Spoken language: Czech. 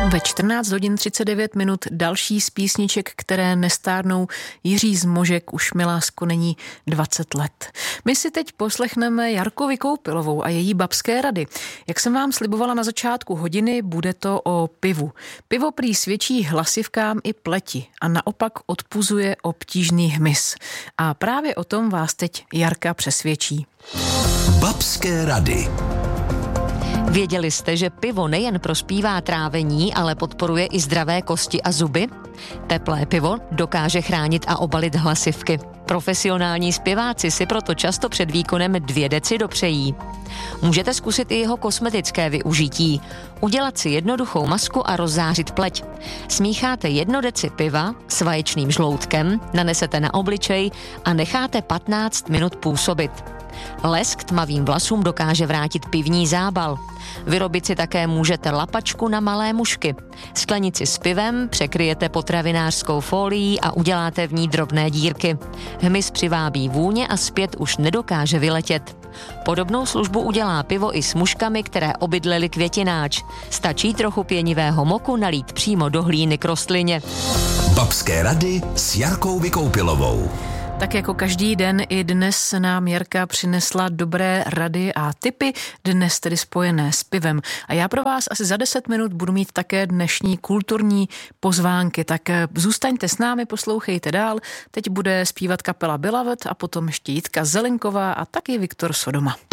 Ve 14 hodin 39 minut další z písniček, které nestárnou. Jiří Zmožek, už mi lásko není 20 let. My si teď poslechneme Jarku Vykoupilovou a její babské rady. Jak jsem vám slibovala na začátku hodiny, bude to o pivu. Pivo prý svědčí hlasivkám i pleti a naopak odpuzuje obtížný hmyz. A právě o tom vás teď Jarka přesvědčí. Babské rady. Věděli jste, že pivo nejen prospívá trávení, ale podporuje i zdravé kosti a zuby? Teplé pivo dokáže chránit a obalit hlasivky. Profesionální zpěváci si proto často před výkonem 2 deci dopřejí. Můžete zkusit i jeho kosmetické využití. Udělat si jednoduchou masku a rozzářit pleť. Smícháte 1 deci piva s vaječným žloutkem, nanesete na obličej a necháte 15 minut působit. Lesk tmavým vlasům dokáže vrátit pivní zábal. Vyrobit si také můžete lapačku na malé mušky. Sklenici s pivem překryjete potravinářskou fólií a uděláte v ní drobné dírky. Hmyz přivábí vůně a zpět už nedokáže vyletět. Podobnou službu udělá pivo i s muškami, které obydlely květináč. Stačí trochu pěnivého moku nalít přímo do hlíny k rostlině. Babské rady s Jarkou Vykoupilovou. Tak jako každý den i dnes nám Jarka přinesla dobré rady a tipy, dnes tedy spojené s pivem. A já pro vás asi za 10 minut budu mít také dnešní kulturní pozvánky, tak zůstaňte s námi, poslouchejte dál. Teď bude zpívat kapela Beloved a potom ještě Jitka Zelenková a taky Viktor Sodoma.